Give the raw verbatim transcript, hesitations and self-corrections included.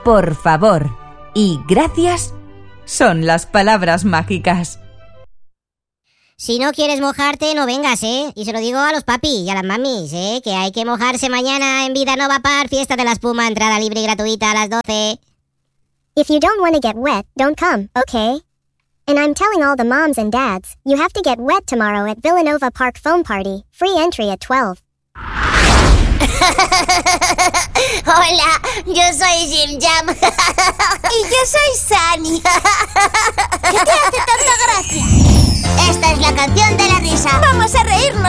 por favor y gracias son las palabras mágicas. Si no quieres mojarte, no vengas, ¿eh? Y se lo digo a los papis y a las mamis, ¿eh? Que hay que mojarse mañana en Vida Nova Park, fiesta de la espuma, entrada libre y gratuita a las doce. If you don't want to get wet, don't come, okay? And I'm telling all the moms and dads, you have to get wet tomorrow at Villanova Park Foam Party. Free entry at twelve. Hola, yo soy Jim Jam. Y yo soy Sunny. ¿Qué te hace tanta gracia? Esta es la canción de la risa. Vamos a reírnos.